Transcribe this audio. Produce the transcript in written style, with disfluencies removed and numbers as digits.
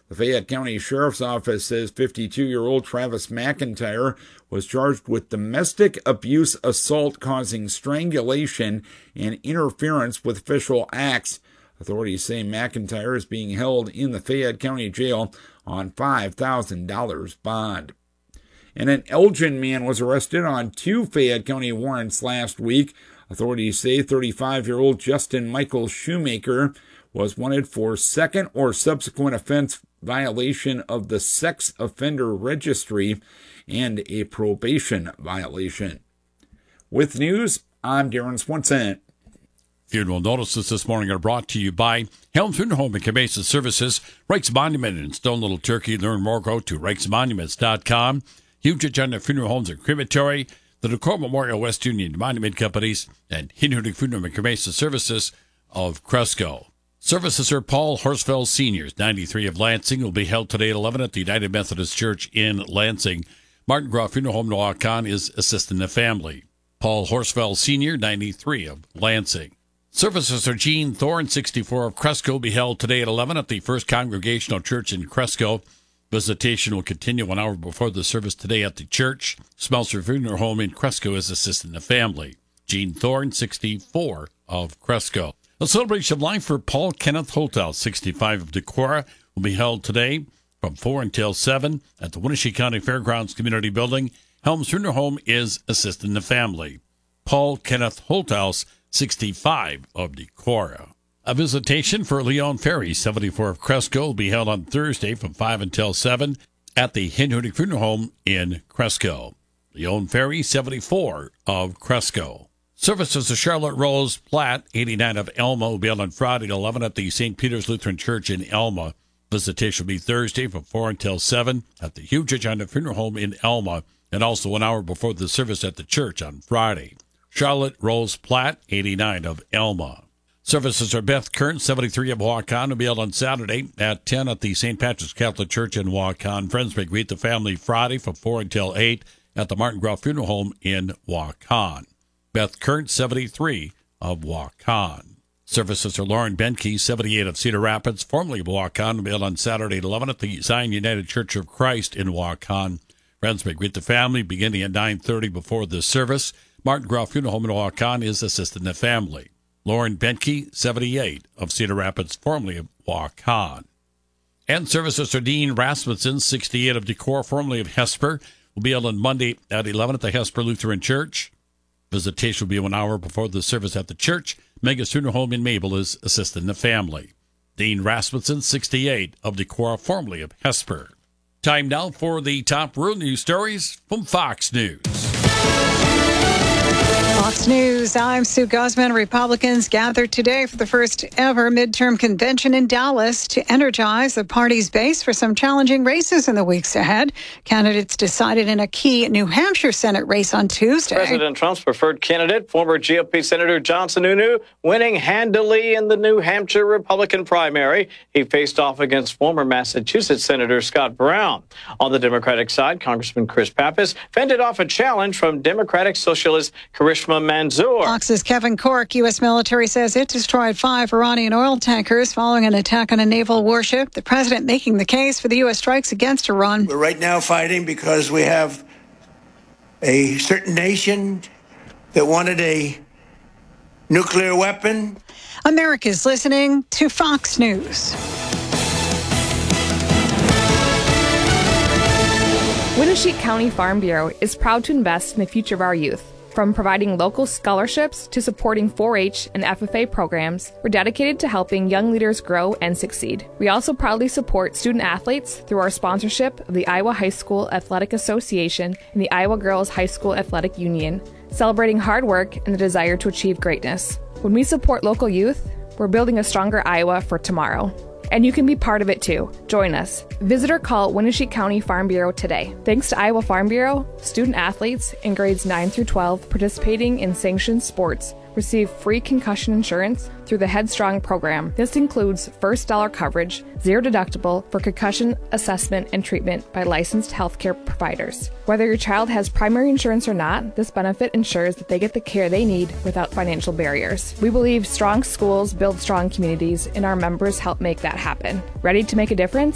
The Fayette County Sheriff's Office says 52-year-old Travis McIntyre was charged with domestic abuse assault causing strangulation and interference with official acts. Authorities say McIntyre is being held in the Fayette County Jail on $5,000 bond. And an Elgin man was arrested on 2 Fayette County warrants last week. Authorities say 35-year-old Justin Michael Shoemaker was wanted for second or subsequent offense violation of the sex offender registry and a probation violation. With news, I'm Darren Swanson. Funeral notices this morning are brought to you by Helms Funeral Home and Cremation Services, Reich's Monument in Stone Little Turkey. Learn more, go to reichsmonuments.com. Huge Agenda Funeral Homes and Crematory, the Decor Memorial West Union Monument Companies, and Hinhooting Funeral and Cremation Services of Cresco. Services are Paul Horsfeld Sr., 93 of Lansing, will be held today at 11 at the United Methodist Church in Lansing. Martin Groff Funeral Home in Waukon is assisting the family. Paul Horsfeld Sr., 93 of Lansing. Services are Gene Thorne, 64 of Cresco, will be held today at 11 at the First Congregational Church in Cresco. Visitation will continue 1 hour before the service today at the church. Smelser Funeral Home in Cresco is assisting the family. Gene Thorne, 64 of Cresco. A celebration of life for Paul Kenneth Holthouse, 65 of Decorah, will be held today from 4 until 7 at the Winnebago County Fairgrounds Community Building. Helms Funeral Home is assisting the family. Paul Kenneth Holthouse, 65 of Decorah. A visitation for Leon Ferry, 74 of Cresco, will be held on Thursday from 5 until 7 at the Hinhooting Funeral Home in Cresco. Leon Ferry, 74 of Cresco. Services of Charlotte Rose Platt, 89 of Elma, will be held on Friday at 11 at the St. Peter's Lutheran Church in Elma. Visitation will be Thursday from 4 until 7 at the Huge Agenda Funeral Home in Elma, and also 1 hour before the service at the church on Friday. Charlotte Rose Platt, 89 of Elma. Services are Beth Kern, 73 of Waukon, will be held on Saturday at 10 at the St. Patrick's Catholic Church in Waukon. Friends may greet the family Friday from 4 until 8 at the Martin Groff Funeral Home in Waukon. Beth Kern, 73 of Waukon. Services are Lauren Benke, 78 of Cedar Rapids, formerly of Waukon, will be held on Saturday at 11 at the Zion United Church of Christ in Waukon. Friends may greet the family beginning at 9:30 before the service. Martin Groff Funeral Home in Waukon is assisting the family. Lauren Benke, 78 of Cedar Rapids, formerly of Waukon. And services are Dean Rasmussen, 68 of Decorah, formerly of Hesper, will be held on Monday at 11 at the Hesper Lutheran Church. Visitation will be 1 hour before the service at the church. Mega's Funeral Home in Mabel is assisting the family. Dean Rasmussen, 68 of Decorah, formerly of Hesper. Time now for the top rural news stories from Fox News. Fox News, I'm Sue Guzman. Republicans gathered today for the first ever midterm convention in Dallas to energize the party's base for some challenging races in the weeks ahead. Candidates decided in a key New Hampshire Senate race on Tuesday. President Trump's preferred candidate, former GOP Senator John Sununu, winning handily in the New Hampshire Republican primary. He faced off against former Massachusetts Senator Scott Brown. On the Democratic side, Congressman Chris Pappas fended off a challenge from Democratic Socialist Karishma Manzoor. Fox's Kevin Corke. U.S. military says it destroyed 5 Iranian oil tankers following an attack on a naval warship. The president making the case for the U.S. strikes against Iran. We're right now fighting because we have a certain nation that wanted a nuclear weapon. America's listening to Fox News. Winnebago County Farm Bureau is proud to invest in the future of our youth. From providing local scholarships to supporting 4-H and FFA programs, we're dedicated to helping young leaders grow and succeed. We also proudly support student athletes through our sponsorship of the Iowa High School Athletic Association and the Iowa Girls High School Athletic Union, celebrating hard work and the desire to achieve greatness. When we support local youth, we're building a stronger Iowa for tomorrow. And you can be part of it too. Join us. Visit or call Winnebago County Farm Bureau today. Thanks to Iowa Farm Bureau, student athletes in grades 9 through 12 participating in sanctioned sports receive free concussion insurance through the Headstrong program. This includes first dollar coverage, zero deductible for concussion assessment and treatment by licensed healthcare providers. Whether your child has primary insurance or not, this benefit ensures that they get the care they need without financial barriers. We believe strong schools build strong communities, and our members help make that happen. Ready to make a difference?